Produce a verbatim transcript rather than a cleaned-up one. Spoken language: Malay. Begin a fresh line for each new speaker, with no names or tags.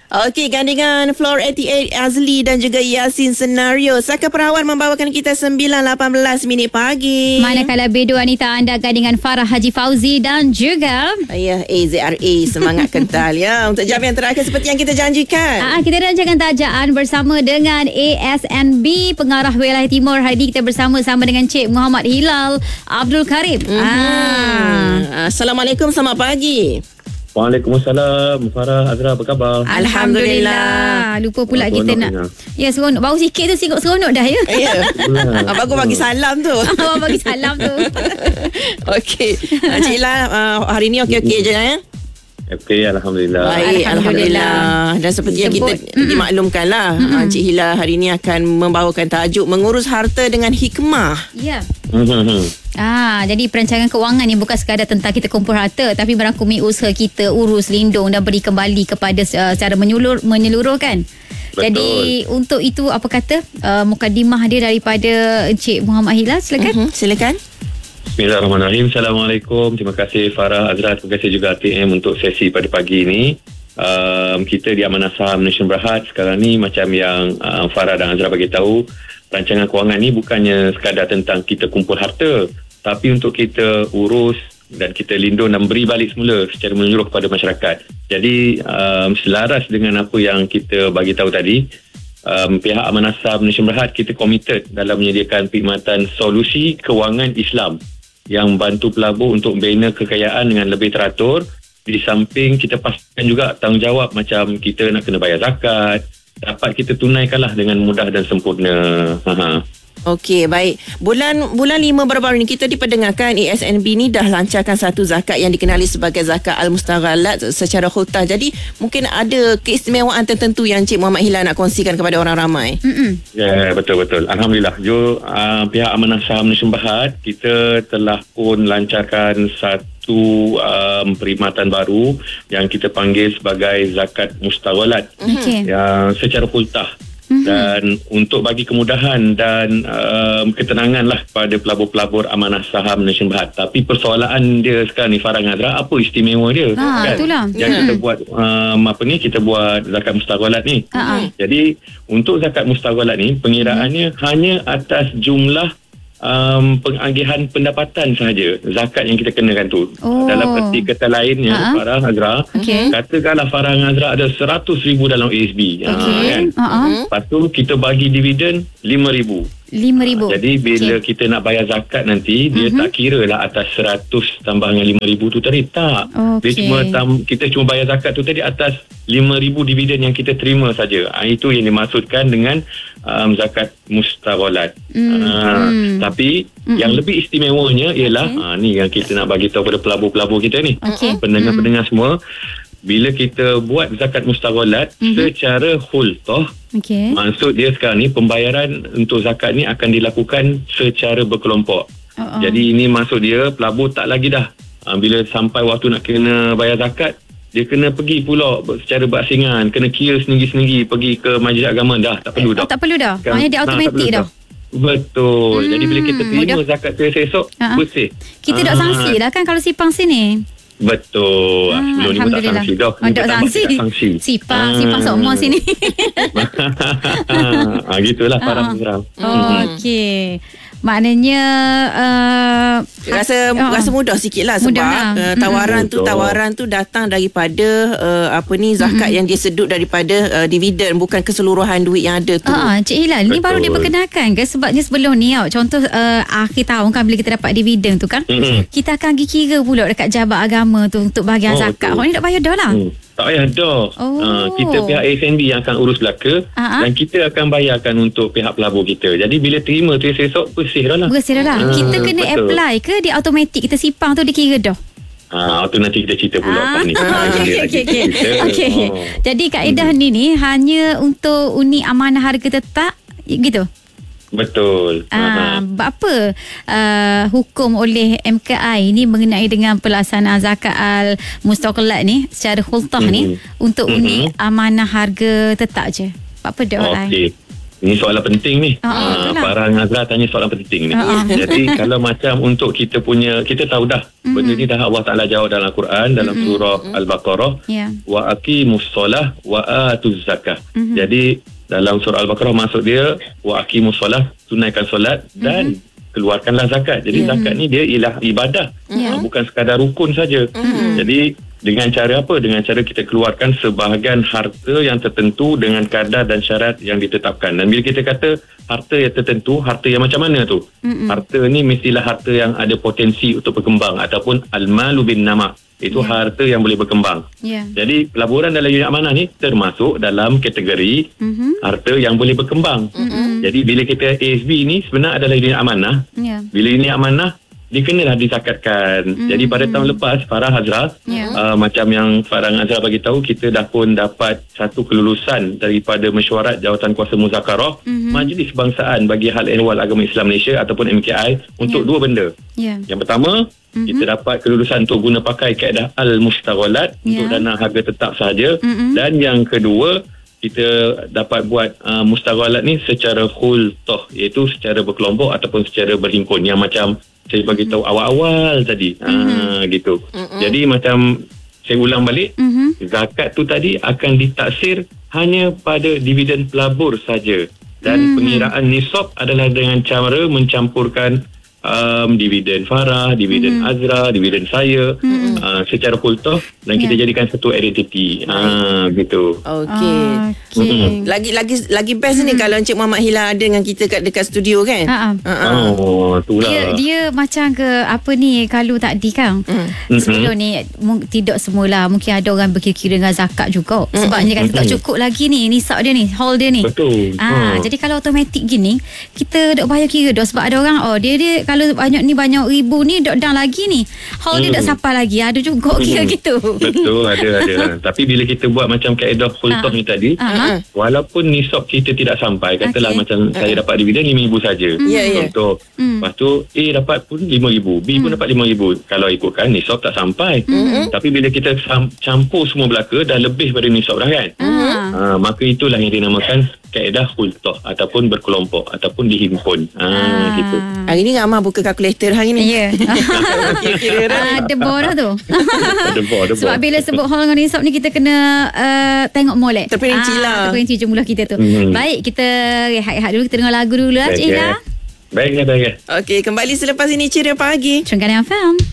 Okey, gandingan Floor lapan puluh lapan Azli dan juga Yasin Senario. Saka Perawan membawakan kita sembilan lapan belas minit pagi.
Manakala B dua wanita anda gandingan Farah Haji Fauzi dan juga
Ayah A Z R A. Semangat kental ya. Untuk jam yang terakhir seperti yang kita janjikan.
Ah, kita rancangan tajaan bersama dengan A S N B Pengarah Wilayah Timur. Hari ini kita bersama-sama dengan Cik Muhammad Hilal Abdul Karim.
Mm-hmm.
Ah.
Assalamualaikum, selamat pagi.
Waalaikumsalam. Farah, Azra, apa khabar?
Alhamdulillah.
Lupa pula
Oh,
kita nak. Ya, seronok. Baru sikit tu seronok dah ya.
Ya. Abang bagi salam tu.
Abang bagi salam tu.
Okey. Cik Ila, uh, hari ni okey-okey je ya?
Okey, Alhamdulillah.
Baik, Alhamdulillah. Dan seperti yang kita dimaklumkan lah, mm-hmm. Cik Hila hari ni akan membawakan tajuk mengurus harta dengan hikmah.
Ya. Ah, jadi perancangan kewangan ni bukan sekadar tentang kita kumpul harta, tapi merangkumi usaha kita urus, lindung dan beri kembali kepada uh, secara menyulur, menyeluruh kan.
Betul.
Jadi untuk itu apa kata uh, mukadimah dia daripada Encik Muhammad Hilal, silakan.
Mm-hmm. Silakan.
Bismillahirrahmanirrahim. Assalamualaikum. Terima kasih Farah, Azra. Terima kasih juga T M untuk sesi pada pagi ini. Um, kita di Amanah Saham Malaysia Berhad sekarang ni macam yang uh, Farah dan Azra bagi tahu, rancangan kewangan ni bukannya sekadar tentang kita kumpul harta, tapi untuk kita urus dan kita lindung dan beri balik semula secara menyeluruh kepada masyarakat. Jadi um, selaras dengan apa yang kita bagi tahu tadi, um, pihak Amanah Saham Malaysia Berhad kita committed dalam menyediakan perkhidmatan solusi kewangan Islam yang membantu pelabur untuk membina kekayaan dengan lebih teratur. Di samping kita pastikan juga tanggungjawab macam kita nak kena bayar zakat, dapat kita tunaikanlah dengan mudah dan sempurna. Ha.
Okey, baik. Bulan bulan lima baru-baru ni kita diperdengarkan A S N B ni dah lancarkan satu zakat yang dikenali sebagai zakat al-mustaghalat secara khultah. Jadi mungkin ada keistimewaan tertentu yang Cik Muhammad Hilal nak kongsikan kepada orang ramai.
Mm-mm.
Ya, betul-betul. Alhamdulillah. Jo, uh, pihak Amanah Saham Malaysia Berhad kita telah pun lancarkan satu um, perkhidmatan baru yang kita panggil sebagai zakat mustaghalat.
Okey.
Yang secara khultah. Mm-hmm. Dan untuk bagi kemudahan dan um, ketenangan lah pada pelabur-pelabur Amanah Saham Malaysia Berhad. Tapi persoalan dia sekarang ni Farah Azra, apa istimewa dia?
Ha,
kan?
itulah.
Yang yeah. kita buat um, apa ni, kita buat zakat mustaghalat ni.
Uh-huh.
Jadi untuk zakat mustaghalat ni pengiraannya mm-hmm. hanya atas jumlah um, pengagihan pendapatan sahaja zakat yang kita kenakan tu.
Oh.
Dalam erti kata lainnya uh-huh. Farah Azra,
okay.
katakanlah Farah Azra ada seratus ribu dalam A S B.
Okay.
Ha, kan?
Uh-huh.
Lepas tu kita bagi dividen lima ribu.
lima ribu.
Jadi bila okay. kita nak bayar zakat nanti, dia uh-huh. tak kira lah atas seratus tambah dengan lima ribu tu tadi. Tak. Okay. Dia cuma tam, kita cuma bayar zakat tu tadi atas lima ribu dividen yang kita terima saja. Ha, itu yang dimaksudkan dengan um, zakat mustaghalat. Mm. Ha, mm. Tapi mm-hmm. yang lebih istimewanya ialah okay. ha, ni yang kita nak bagi tahu pada pelabur-pelabur kita ni. Okay. Pendengar-pendengar mm. semua. Bila kita buat zakat mustaghalat mm-hmm. secara khultah, okay. maksud dia sekarang ni pembayaran untuk zakat ni akan dilakukan secara berkelompok. Uh-uh. Jadi ini maksud dia pelabur tak lagi dah ha, bila sampai waktu nak kena bayar zakat, dia kena pergi pula secara berasingan, kena kira sendiri-sendiri, pergi ke majlis agama, dah tak perlu
eh,
dah.
Oh, tak perlu dah.
Kan,
hanya dia automatik dah. dah.
Betul. Hmm, jadi bila kita terima
mudah.
zakat tu esok, uh-huh. bersih.
Kita tak sanksi dah kan kalau simpang sini.
Betul.
Ah,
sebelum ni pun tak sanksi dah.
Oh, tak sanksi.
sanksi.
Sipang,
ah.
sipang semua sini.
ah, gitulah para pengeram.
Oh, okey. Maknanya uh,
rasa uh, rasa mudah sikit lah sebab lah. Uh, tawaran mm-hmm. tu tawaran tu datang daripada uh, apa ni zakat mm-hmm. yang dia sedut daripada uh, dividen, bukan keseluruhan duit yang ada tu.
Uh, Cik Hilal, ni baru diperkenalkan ke? Sebabnya sebelum ni oh, contoh uh, akhir tahun kan bila kita dapat dividen tu kan, mm-hmm. kita akan pergi kira pula dekat jabat agama tu untuk bahagian oh, zakat. Orang ni tak bayar dah lah. Hmm.
Tak payah dah. Oh. Uh, kita pihak A S N B yang akan urus belaka uh-huh. dan kita akan bayarkan untuk pihak pelabur kita. Jadi bila terima tu esok bersih dah lah.
Bersih dah lah. Uh, kita kena betul. apply ke dia automatik kita simpang tu dia kira dah?
Ah, tu nanti kita cerita pula ah. ni.
Ah, okey okey okey. Okey. Jadi kaedah hmm. ni ni hanya untuk unit amanah harga tetap gitu.
Betul.
Ah, apa uh, hukum oleh M K I ni mengenai dengan pelaksanaan zakat al-mustaghalat ni secara khultah mm-hmm. ni untuk mm-hmm. unit amanah harga tetap je. Apa dia orang?
Okey. Ini soalan penting ni.
Ah,
Uh,
itulah.
Farah dengan Azra tanya soalan penting ni.
Ah, ah.
Jadi kalau macam untuk kita punya, kita tahu dah
Mhm.
benda ni dah Allah Taala jawab dalam Al-Quran dalam surah Al-Baqarah.
Ya.
Wa aqimus solah wa atuz zakah.
Mhm.
Jadi dalam surah Al-Baqarah maksud dia wa aqimus solah, tunaikan solat dan keluarkanlah zakat. Jadi zakat ni dia ialah ibadah,
Ya.
uh, bukan sekadar rukun saja. Jadi dengan cara apa? Dengan cara kita keluarkan sebahagian harta yang tertentu dengan kadar dan syarat yang ditetapkan. Dan bila kita kata harta yang tertentu, harta yang macam mana tu?
Mm-mm.
Harta ni mestilah harta yang ada potensi untuk berkembang ataupun al-malu bin nama. Itu harta yang boleh berkembang.
Ya.
Jadi pelaburan dalam unit amanah ni termasuk dalam kategori
Mhm.
harta yang boleh berkembang. Jadi bila kita A S B ni sebenarnya adalah unit amanah.
Ya.
Bila unit amanah dia kenalah dizakatkan. Mm. Jadi pada tahun lepas Farah Azra,
Ya.
uh, macam yang Farah Azra bagi tahu, kita dah pun dapat satu kelulusan daripada mesyuarat Jawatan Kuasa Muzakarah
Mhm.
Majlis Kebangsaan bagi Hal Ehwal Agama Islam Malaysia ataupun M K I untuk
Ya.
dua benda.
Ya.
Yang pertama,
Mhm.
kita dapat kelulusan untuk guna pakai kaedah Al-Mustaghalat untuk
Ya.
dana harga tetap sahaja.
Mhm.
Dan yang kedua, kita dapat buat uh, mustaghalat ni secara khultah, iaitu secara berkelompok ataupun secara berhimpun, yang macam saya bagi tahu awal-awal tadi. Ah, gitu. Jadi macam saya ulang balik,
Mhm.
zakat tu tadi akan ditaksir hanya pada dividen pelabur saja, dan
Mhm.
pengiraan nisab adalah dengan cara mencampurkan um, dividen Farah, dividen Azra, dividen saya uh, secara khultah, dan kita
Ya.
jadikan satu identiti. Ah, gitu.
Okey.
Okey.
Lagi lagi lagi best ni kalau Encik Muhammad Hilal ada dengan kita kat dekat studio kan.
Ha, ha.
Ha, ha.
Oh, itulah.
Dia dia macam ke apa ni kalau tadi kan.
Hmm.
Sebelum ni mung, tidak semualah, mungkin ada orang berkira-kira dengan zakat juga. Sebabnya kan tak cukup lagi ni nisab dia ni, haul dia ni.
Betul.
Ah,
Ha.
jadi kalau automatik gini, kita dok bayar kira dah, sebab ada orang oh dia dia kalau banyak ni banyak ribu ni dok dah lagi ni. Haul dia
Hmm.
tak sampai lagi. Ada juga kira gitu.
Betul, ada ada. Tapi bila kita buat macam kaedah khultah
Ah.
ni tadi,
Ah.
walaupun nisab kita tidak sampai, katalah
Okey.
macam saya dapat dividen lima ribu saja.
Ya, ya.
Contoh.
Hmm.
Lepas tu A dapat pun lima ribu, B pun dapat lima ribu. Kalau ikutkan nisab tak sampai. Tapi bila kita sam- campur semua belaka, dah lebih pada nisab dah kan.
Ah.
Ha, maka itulah yang dinamakan kaedah khultah ataupun berkelompok ataupun dihimpun. Ha, gitu.
Hari ni Amah buka kalkulator hari ni.
Ya.
Kira-kira dah.
Ada borah tu.
Ada bor, ada bor.
Sebab bila sebut hal dengan nisab ni, kita kena uh, tengok molek.
Terperinci lah.
Terperinci jumlah kita tu.
Mhm.
Baik, kita rehat-rehat dulu. Kita dengar lagu dulu lah,
Baik,
Cik Ila.
ya. Baik, ya, baik. ya.
Okey, kembali selepas ini Ceria Pagi.
Cengkana F M.